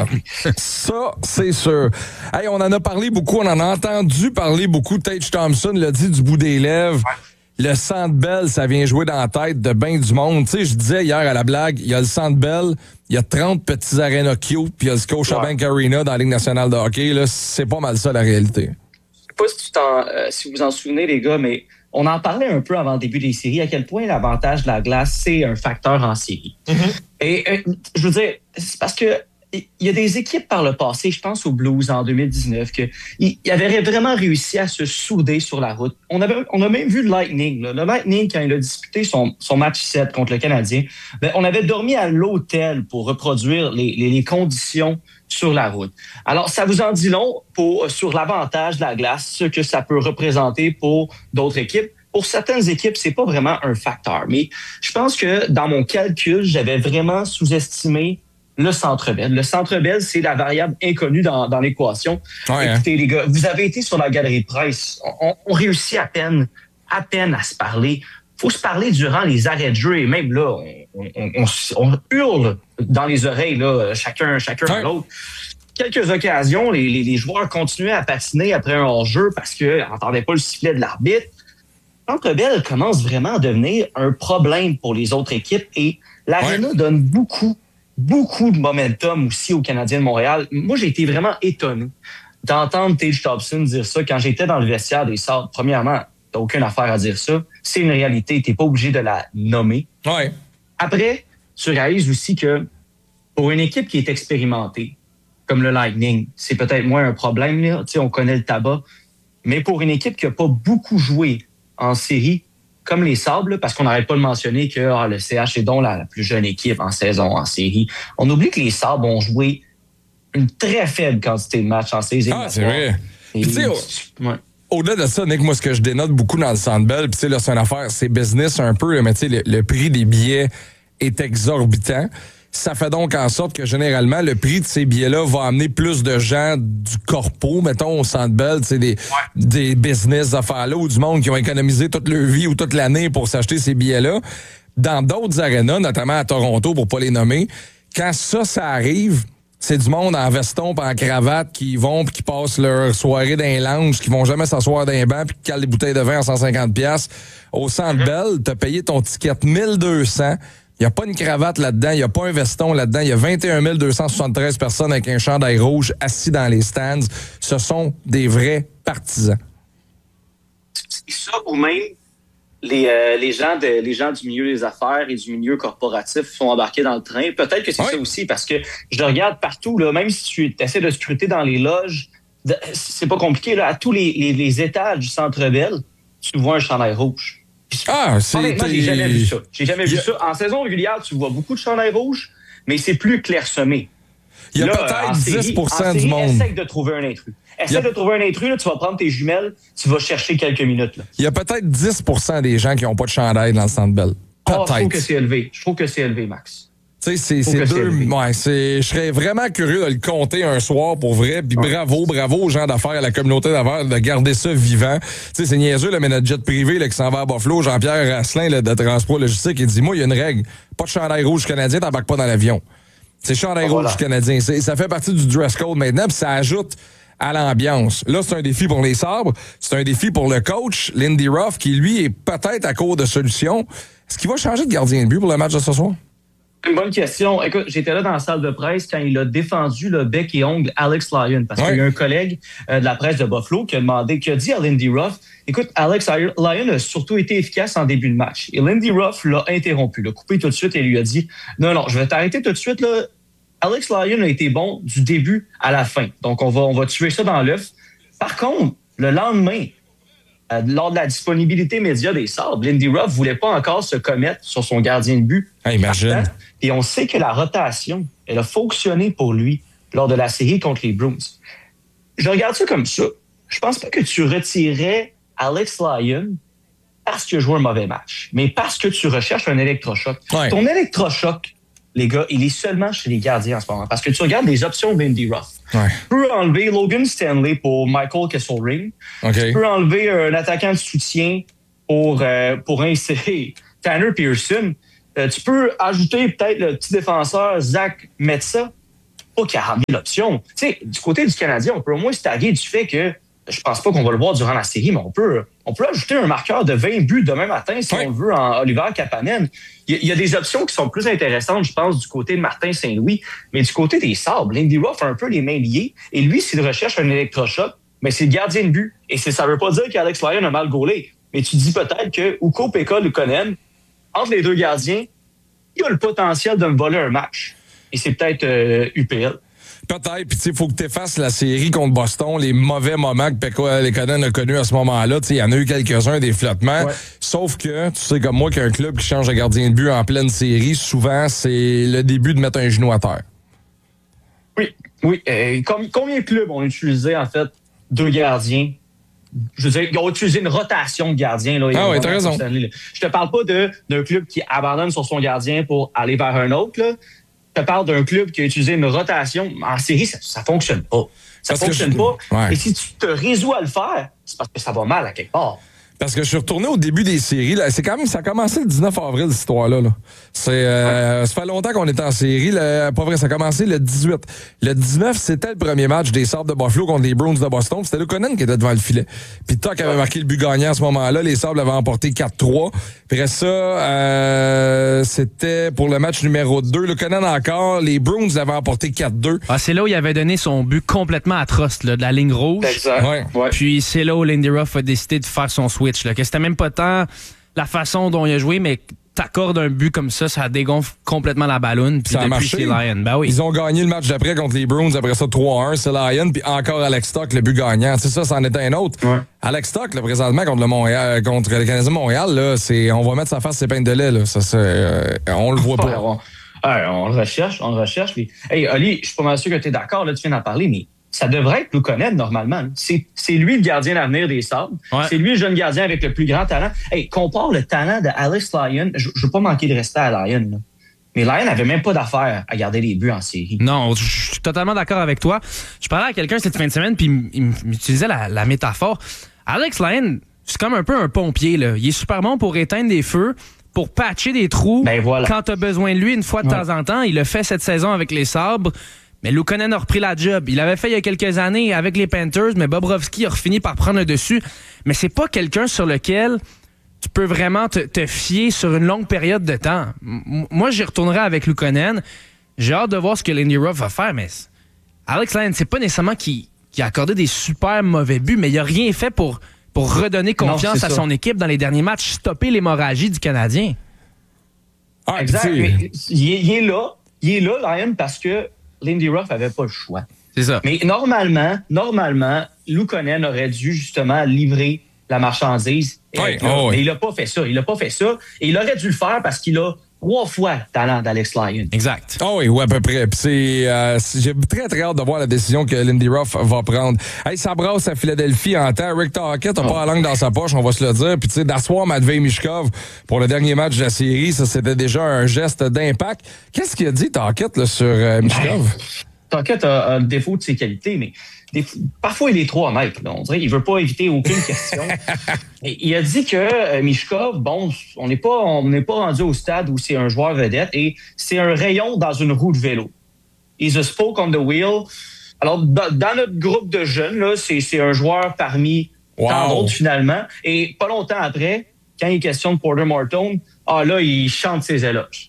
Ça, c'est sûr. Hey, on en a parlé beaucoup, on en a entendu parler beaucoup. Tage Thompson l'a dit du bout des lèvres. Le Centre Bell, ça vient jouer dans la tête de bien du monde. Tu sais, je disais hier à la blague, il y a le Centre Bell, il y a 30 petits arénas cute, puis il y a le Scotiabank Arena dans la Ligue nationale de hockey. Là, c'est pas mal ça, la réalité. Je sais pas si vous en souvenez, les gars, mais on en parlait un peu avant le début des séries, à quel point l'avantage de la glace, c'est un facteur en série. Mm-hmm. Et je veux dire, c'est parce que il y a des équipes par le passé, je pense aux Blues en 2019, qui avaient vraiment réussi à se souder sur la route. On a même vu le Lightning. Là. Le Lightning, quand il a disputé son match 7 contre le Canadien, on avait dormi à l'hôtel pour reproduire les conditions sur la route. Alors, ça vous en dit long sur l'avantage de la glace, ce que ça peut représenter pour d'autres équipes. Pour certaines équipes, c'est pas vraiment un facteur. Mais je pense que dans mon calcul, j'avais vraiment sous-estimé le Centre Bell. Le Centre Bell, c'est la variable inconnue dans l'équation. Ouais, écoutez, les gars, vous avez été sur la galerie de presse. On réussit à peine à se parler. Faut se parler durant les arrêts de jeu et même là, on hurle dans les oreilles, là, chacun à l'autre. Quelques occasions, les joueurs continuaient à patiner après un hors-jeu parce qu'ils n'entendaient pas le sifflet de l'arbitre. Le Centre Bell commence vraiment à devenir un problème pour les autres équipes et l'Arena donne beaucoup de momentum aussi aux Canadiens de Montréal. Moi, j'ai été vraiment étonné d'entendre Tage Thompson dire ça quand j'étais dans le vestiaire des Sabres. Premièrement, t'as aucune affaire à dire ça. C'est une réalité, t'es pas obligé de la nommer. Ouais. Après, tu réalises aussi que pour une équipe qui est expérimentée, comme le Lightning, c'est peut-être moins un problème, là. Tu sais, on connaît le tabac. Mais pour une équipe qui a pas beaucoup joué en série, comme les Sabres, parce qu'on n'arrête pas de mentionner que le CH est donc la plus jeune équipe en saison, en série. On oublie que les Sabres ont joué une très faible quantité de matchs en série. Ah, c'est vrai. Puis tu sais, au-delà de ça, Nick, moi, ce que je dénote beaucoup dans le Centre Bell, puis tu sais, là, c'est une affaire, c'est business un peu, là, mais tu sais, le prix des billets est exorbitant. Ça fait donc en sorte que, généralement, le prix de ces billets-là va amener plus de gens du corpo, mettons, au Centre Bell, tu sais, des business affaires-là, ou du monde qui ont économisé toute leur vie ou toute l'année pour s'acheter ces billets-là. Dans d'autres arénas, notamment à Toronto, pour pas les nommer, quand ça arrive, c'est du monde en veston pis en cravate qui vont pis qui passent leur soirée dans les lounges, qui vont jamais s'asseoir dans les bancs pis qui calent des bouteilles de vin à 150$. Au Centre Bell, t'as payé ton ticket 1200$. Il n'y a pas une cravate là-dedans, il n'y a pas un veston là-dedans. Il y a 21 273 personnes avec un chandail rouge assis dans les stands. Ce sont des vrais partisans. C'est ça ou même les gens du milieu des affaires et du milieu corporatif sont embarqués dans le train. Peut-être que c'est ça aussi, parce que je regarde partout, là, même si tu essaies de scruter dans les loges, c'est pas compliqué. Là, à tous les étages du Centre Bell, tu vois un chandail rouge. Ah, c'est... Moi, j'ai jamais vu ça. J'ai jamais vu ça. En saison régulière, tu vois beaucoup de chandails rouges, mais c'est plus clairsemé. Il y a peut-être 10% du monde. Essaye de trouver un intrus. De trouver un intrus, là, tu vas prendre tes jumelles, tu vas chercher quelques minutes. Là. Il y a peut-être 10% des gens qui n'ont pas de chandail dans le Centre Bell. Peut-être. Je trouve que c'est élevé, Max. Tu sais, c'est deux... Ouais, je serais vraiment curieux de le compter un soir pour vrai. Puis bravo aux gens d'affaires, à la communauté d'affaires, de garder ça vivant. Tu sais, c'est niaiseux, là, mais notre jet privé là, qui s'en va à Buffalo, Jean-Pierre Rasselin là, de Transport Logistique, il dit, moi, il y a une règle. Pas de chandail rouge canadien, t'embarques pas dans l'avion. C'est chandail rouge canadien. Ça fait partie du dress code maintenant, puis ça ajoute à l'ambiance. Là, c'est un défi pour les Sabres. C'est un défi pour le coach, Lindy Ruff, qui, lui, est peut-être à court de solutions. Est-ce qu'il va changer de gardien de but pour le match de ce soir? Une bonne question. Écoute, j'étais là dans la salle de presse quand il a défendu le bec et ongle Alex Lyon, parce qu'il y a un collègue de la presse de Buffalo qui a dit à Lindy Ruff, écoute, Alex Lyon a surtout été efficace en début de match. Et Lindy Ruff l'a interrompu, l'a coupé tout de suite et lui a dit, non, je vais t'arrêter tout de suite, là. Alex Lyon a été bon du début à la fin. Donc, on va tuer ça dans l'œuf. Par contre, le lendemain, lors de la disponibilité média des Sabres, Lindy Ruff voulait pas encore se commettre sur son gardien de but. Imagine. Et on sait que la rotation, elle a fonctionné pour lui lors de la série contre les Bruins. Je regarde ça comme ça. Je pense pas que tu retirerais Alex Lyon parce qu'il a joué un mauvais match, mais parce que tu recherches un électrochoc. Ouais. Ton électrochoc, les gars, il est seulement chez les gardiens en ce moment. Parce que tu regardes les options de Lindy Ruff. Ouais. Tu peux enlever Logan Stanley pour Michael Kesselring. Okay. Tu peux enlever un attaquant de soutien pour insérer Tanner Pearson. Tu peux ajouter peut-être le petit défenseur Zach Metsa. pas qu'il a ramené l'option. Tu sais, du côté du Canadien, on peut au moins se taguer du fait que je pense pas qu'on va le voir durant la série, mais on peut ajouter un marqueur de 20 buts demain matin, si on le veut, en Oliver Kapanen. Il y a des options qui sont plus intéressantes, je pense, du côté de Martin Saint-Louis, mais du côté des Sabres, Lindy Ruff a un peu les mains liées, et lui, s'il recherche un électrochoc, mais c'est le gardien de but. Et ça veut pas dire qu'Alex Lyon a mal gaulé, mais tu dis peut-être que Ukko, Pekka, Luukkonen, entre les deux gardiens, il a le potentiel de me voler un match. Et c'est peut-être UPL. Peut-être, puis tu sais, il faut que tu effaces la série contre Boston, les mauvais moments que Pekka Luukkonen a connus à ce moment-là. Tu sais, il y en a eu quelques-uns, des flottements. Ouais. Sauf que, tu sais comme moi, qu'un club qui change de gardien de but en pleine série, souvent, c'est le début de mettre un genou à terre. Oui. Combien de clubs ont utilisé, en fait, deux gardiens? Je veux dire, ils ont utilisé une rotation de gardiens. Là, oui, t'as raison. Je te parle pas d'un club qui abandonne sur son gardien pour aller vers un autre, là. Je te parle d'un club qui a utilisé une rotation. En série, ça fonctionne pas. Ça fonctionne pas. Ouais. Et si tu te résous à le faire, c'est parce que ça va mal à quelque part. Parce que je suis retourné au début des séries. Là. C'est quand même, ça a commencé le 19 avril, cette histoire-là. Là. Ça fait longtemps qu'on est en série. Pas vrai, ça a commencé le 18. Le 19, c'était le premier match des Sabres de Buffalo contre les Bruins de Boston. C'était Luukkonen qui était devant le filet. Puis Tuch avait marqué le but gagnant à ce moment-là. Les Sabres l'avaient emporté 4-3. Puis après ça, c'était pour le match numéro 2. Luukkonen encore. Les Bruins l'avaient emporté 4-2. Ah, c'est là où il avait donné son but complètement atroce, là, de la ligne rouge. Exact. Ouais. Puis c'est là où Lindy Ruff a décidé de faire son switch. Là, que c'était même pas tant la façon dont il a joué, mais t'accordes un but comme ça dégonfle complètement la balloune. Puis ça a marché. C'est Lyon. Ben oui. Ils ont gagné le match d'après contre les Bruins. Après ça, 3-1. C'est Lyon. Puis encore Alex Tuch, le but gagnant. C'est ça, c'en était un autre. Ouais. Alex Tuch, là, présentement, contre le Canadien de Montréal, là, on va mettre sa face ses peines de lait. Là. On le voit pas. On le recherche. Hey, Oli, je suis pas mal sûr que tu es d'accord. Là, tu viens d'en parler, mais ça devrait être Luukkonen, normalement. C'est lui le gardien d'avenir des Sabres. Ouais. C'est lui le jeune gardien avec le plus grand talent. Hey, compare le talent de Alex Lyon. Je veux pas manquer de respect à Lyon, là. Mais Lyon n'avait même pas d'affaire à garder les buts en série. Non, je suis totalement d'accord avec toi. Je parlais à quelqu'un cette fin de semaine, puis il m'utilisait la métaphore. Alex Lyon, c'est comme un peu un pompier, là. Il est super bon pour éteindre des feux, pour patcher des trous. Ben voilà. Quand tu as besoin de lui une fois de temps en temps. Il le fait cette saison avec les Sabres. Mais Luukkonen a repris la job. Il l'avait fait il y a quelques années avec les Panthers, mais Bobrovsky a fini par prendre le dessus. Mais c'est pas quelqu'un sur lequel tu peux vraiment te fier sur une longue période de temps. Moi, j'y retournerai avec Luukkonen. J'ai hâte de voir ce que Lindy Ruff va faire, mais Alex Lyon, c'est pas nécessairement qu'il a accordé des super mauvais buts, mais il a rien fait pour redonner confiance à son équipe dans les derniers matchs, stopper l'hémorragie du Canadien. Ah, exact. Mais il est là, Lyon, parce que Lindy Ruff n'avait pas le choix. C'est ça. Mais normalement, Luukkonen aurait dû justement livrer la marchandise. Mais il n'a pas fait ça. Et il aurait dû le faire parce qu'il a 3 fois le talent d'Alex Lyon. Exact. Oui, à peu près. Puis j'ai très, très hâte de voir la décision que Lindy Ruff va prendre. Hey, ça brasse à Philadelphie en temps. Rick Tocchet n'a pas la langue dans sa poche, on va se le dire. Puis tu sais, d'asseoir Matvei Michkov pour le dernier match de la série, ça, c'était déjà un geste d'impact. Qu'est-ce qu'il a dit, Tocchet, là, sur Michkov? Tocchet a le défaut de ses qualités, mais parfois, il est trop honnête. Là. On dirait qu'il ne veut pas éviter aucune question. Et il a dit que Michkov, bon, on n'est pas rendu au stade où c'est un joueur vedette et c'est un rayon dans une roue de vélo. He's a spoke on the wheel. Alors, dans notre groupe de jeunes, là, c'est un joueur parmi tant d'autres, finalement. Et pas longtemps après, quand il est question de Porter Morton, là, il chante ses éloges.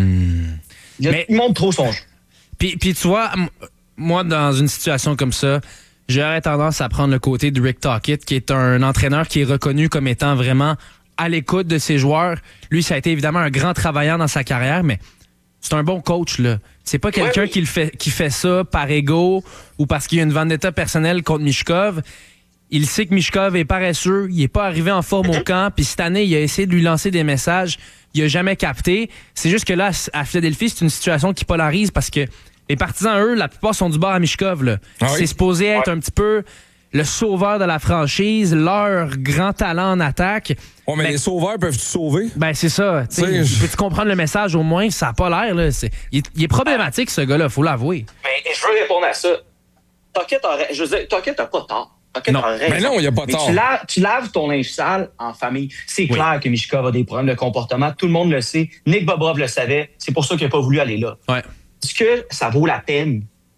Il montre trop son jeu. Puis tu vois, moi, dans une situation comme ça, j'aurais tendance à prendre le côté de Rick Tocchet, qui est un entraîneur qui est reconnu comme étant vraiment à l'écoute de ses joueurs. Lui, ça a été évidemment un grand travailleur dans sa carrière, mais c'est un bon coach, là. C'est pas quelqu'un qui fait ça par ego ou parce qu'il y a une vendetta personnelle contre Michkov. Il sait que Michkov est paresseux, il est pas arrivé en forme au camp, puis cette année, il a essayé de lui lancer des messages, il a jamais capté. C'est juste que là, à Philadelphie, c'est une situation qui polarise parce que les partisans, eux, la plupart sont du bord à Michkov. Là. C'est supposé être un petit peu le sauveur de la franchise, leur grand talent en attaque. Mais les sauveurs peuvent-tu sauver? Ben, c'est ça. Peux-tu comprendre le message au moins? Ça n'a pas l'air. Là. Il est problématique, ce gars-là, faut l'avouer. Mais je veux répondre à ça. Tocchet n'a pas tort. Mais non, il n'y a pas tort. Tu laves ton linge sale en famille. C'est clair que Michkov a des problèmes de comportement. Tout le monde le sait. Nick Bobrov le savait. C'est pour ça qu'il n'a pas voulu aller là. Ouais. Est-ce que ça vaut la peine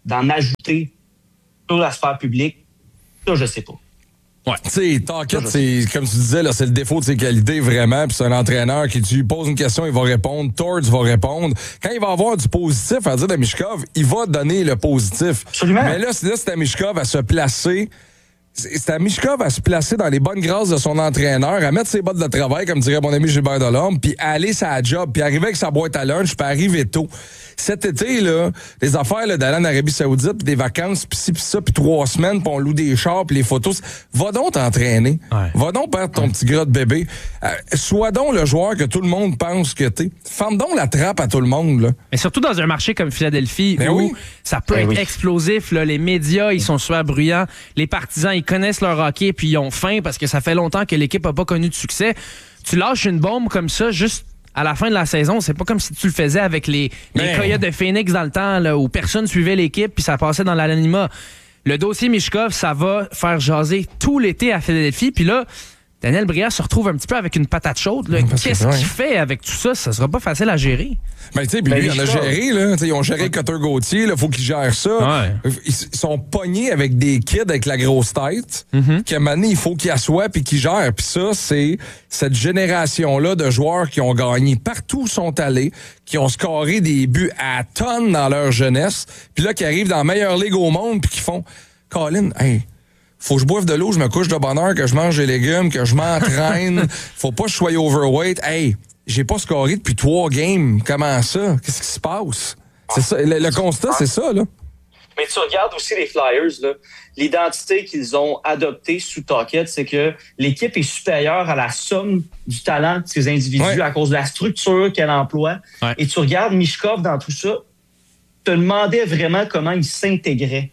d'en ajouter sur la sphère publique, ça, je sais pas. Ouais, tu sais, Tocchet, c'est, comme tu disais, là, c'est le défaut de ses qualités, vraiment. Puis c'est un entraîneur qui, tu lui poses une question, il va répondre. Torts va répondre. Quand il va avoir du positif à dire de Michkov, il va donner le positif. Absolument. Mais là, c'est à Michkov à se placer. C'est à Michkov à se placer dans les bonnes grâces de son entraîneur, à mettre ses bottes de travail, comme dirait mon ami Gilbert Delorme, puis à aller sa job, puis arriver avec sa boîte à lunch, puis arriver tôt. Cet été, là, les affaires là, d'aller en Arabie Saoudite, puis des vacances, puis ci, puis ça, puis 3 semaines, puis on loue des chars, puis les photos. Va donc t'entraîner. Ouais. Va donc perdre ton petit gras de bébé. Sois donc le joueur que tout le monde pense que t'es. Ferme donc la trappe à tout le monde. Là. Mais surtout dans un marché comme Philadelphie, où ça peut être explosif. Là, les médias, ils sont super bruyants. Les partisans, ils connaissent leur hockey, puis ils ont faim parce que ça fait longtemps que l'équipe n'a pas connu de succès. Tu lâches une bombe comme ça, juste à la fin de la saison, c'est pas comme si tu le faisais avec les Coyotes de Phoenix dans le temps, là, où personne suivait l'équipe puis ça passait dans l'anonymat. Le dossier Michkov, ça va faire jaser tout l'été à Philadelphie. Puis là, Daniel Brière se retrouve un petit peu avec une patate chaude. Là. Qu'est-ce qu'il fait avec tout ça? Ça sera pas facile à gérer. Ben, tu sais, lui, il en a géré, là. T'sais, ils ont géré Cutter Gauthier, il faut qu'ils gèrent ça. Ouais. Ils sont pognés avec des kids avec la grosse tête, qu'à un moment donné, il faut qu'ils assoient puis qu'ils gèrent. Puis ça, c'est cette génération-là de joueurs qui ont gagné partout où sont allés, qui ont scoré des buts à tonnes dans leur jeunesse, puis là, qui arrivent dans la meilleure ligue au monde puis qui font « Colin, hey, faut que je boive de l'eau, je me couche de bonne heure, que je mange des légumes, que je m'entraîne. Faut pas que je sois overweight. Hey, j'ai pas scoré depuis 3 games. Comment ça? Qu'est-ce qui se passe? C'est ça. Le constat, c'est ça, là. Mais tu regardes aussi les Flyers, là. L'identité qu'ils ont adoptée sous Tocchet, c'est que l'équipe est supérieure à la somme du talent de ces individus à cause de la structure qu'elle emploie. Ouais. Et tu regardes Michkov dans tout ça, te demandais vraiment comment il s'intégrait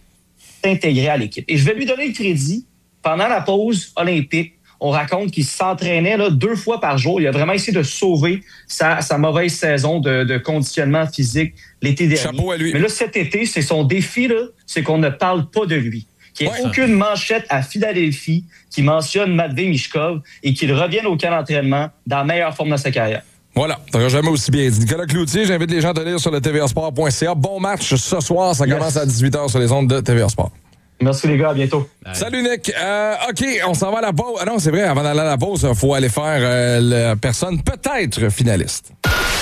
à l'équipe. Et je vais lui donner le crédit. Pendant la pause olympique, on raconte qu'il s'entraînait là, 2 fois par jour. Il a vraiment essayé de sauver sa mauvaise saison de conditionnement physique l'été dernier. Chapeau à lui. Mais là, cet été, c'est son défi, là, c'est qu'on ne parle pas de lui. Qu'il n'y ait aucune manchette à Philadelphie qui mentionne Matvei Michkov et qu'il revienne au camp d'entraînement dans la meilleure forme de sa carrière. Voilà, t'auras jamais aussi bien dit. Nicolas Cloutier, j'invite les gens à te lire sur le tvasport.ca. Bon match ce soir, ça commence à 18h sur les ondes de TVA Sport. Merci les gars, à bientôt. Salut Nick. OK, on s'en va à la pause. Ah non, c'est vrai, avant d'aller à la pause, il faut aller faire la personne peut-être finaliste.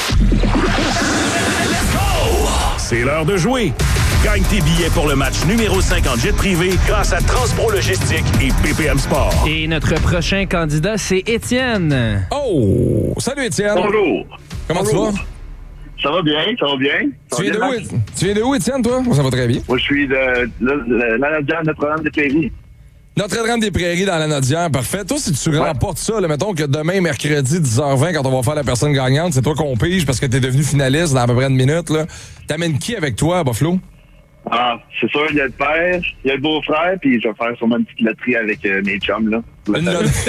C'est l'heure de jouer. Gagne tes billets pour le match numéro 5 en jet privé grâce à Transpro Logistique et PPM Sport. Et notre prochain candidat, c'est Étienne. Oh! Salut Étienne. Bonjour. Comment tu vas? Ça va bien, ça va bien. Tu viens de où, Étienne, toi? Ça va très bien. Moi, je suis de l'Anadière, Notre-Dame-des-Prairies. Notre-Dame-des-Prairies dans l'Anadière, parfait. Toi, si tu remportes ça, là, mettons que demain, mercredi, 10h20, quand on va faire la personne gagnante, c'est toi qu'on pige parce que t'es devenu finaliste dans à peu près une minute, là. T'amènes qui avec toi à Buffalo? Ah, c'est sûr, il y a le père, il y a le beau-frère, puis je vais faire sûrement une petite loterie avec mes chums, là. Une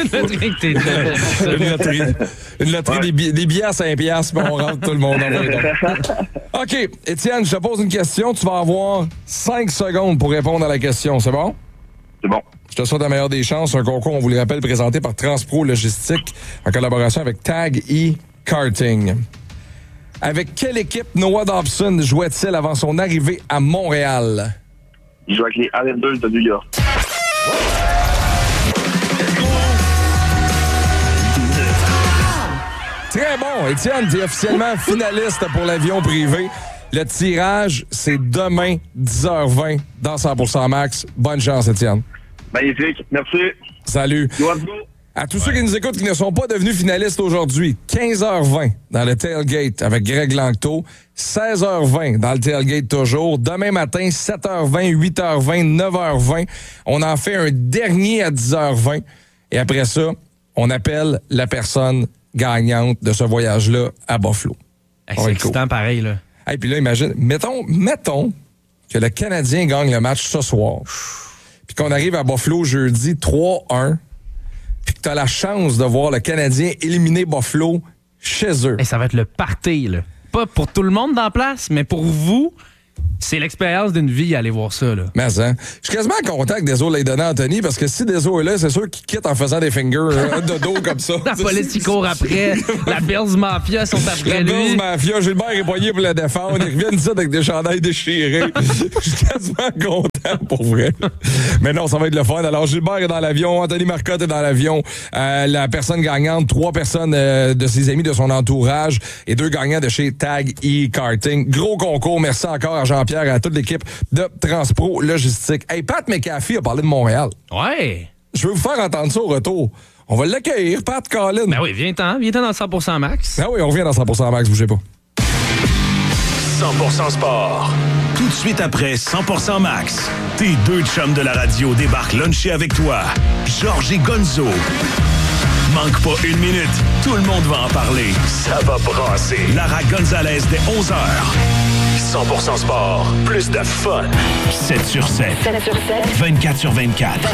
loterie des billets à 5$, puis on rentre tout le monde en OK, Étienne, je te pose une question. Tu vas avoir 5 secondes pour répondre à la question. C'est bon? C'est bon. Je te souhaite la meilleure des chances. Un concours, on vous le rappelle, présenté par Transpro Logistique en collaboration avec Tag E-Karting. Avec quelle équipe Noah Dobson jouait-il avant son arrivée à Montréal? Il joue avec les Islanders de New York. Très bon. Étienne, tu es officiellement finaliste pour l'avion privé. Le tirage, c'est demain, 10h20, dans 100% Max. Bonne chance, Étienne. Magnifique. Merci. Salut. À tous ceux qui nous écoutent qui ne sont pas devenus finalistes aujourd'hui, 15h20 dans le tailgate avec Greg Langto, 16h20 dans le tailgate toujours. Demain matin, 7h20, 8h20, 9h20. On en fait un dernier à 10h20. Et après ça, on appelle la personne gagnante de ce voyage-là à Buffalo. Hey, c'est excitant pareil, là. Et puis là, imagine, mettons que le Canadien gagne le match ce soir, puis qu'on arrive à Buffalo jeudi 3-1, puis que tu as la chance de voir le Canadien éliminer Buffalo chez eux. Et ça va être le party, là. Pas pour tout le monde dans la place, mais pour vous, C'est l'expérience d'une vie aller voir ça, là. Mais hein, je suis quasiment en contact des autres les donner à Anthony parce que si Deso est là, c'est sûr qu'il quitte en faisant des fingers de dos comme ça. La police, il court après. La Bills Mafia sont après lui. La Bills Mafia, Gilbert est poigné pour le défendre. Ils reviennent ici avec des chandails déchirés. Je suis quasiment content pour vrai. Mais non, ça va être le fun. Alors, Gilbert est dans l'avion, Anthony Marcotte est dans l'avion. La personne gagnante, 3 personnes de ses amis, de son entourage et 2 gagnants de chez Tag E-Karting. Gros concours. Merci encore à Jean-Pierre et à toute l'équipe de Transpro Logistique. Hey, Pat McAfee a parlé de Montréal. Ouais. Je veux vous faire entendre ça au retour. On va l'accueillir, Pat Collin. Ben oui, viens-t'en dans 100% Max. Ah oui, on revient dans 100% Max, bougez pas. 100% Sport. Tout de suite après 100% Max, tes 2 chums de la radio débarquent luncher avec toi. Georges et Gonzo. Manque pas une minute, tout le monde va en parler. Ça va brasser. Lara Gonzalez dès 11h. 100% Sport, plus de fun. 7 sur 7. 7 sur 7. 24 sur 24.